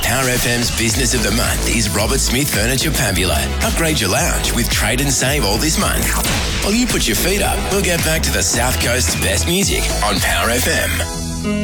Power FM's Business of the Month is Robert Smith Furniture Fabula. Upgrade your lounge with trade and save all this month. While you put your feet up, we'll get back to the South Coast's best music on Power FM.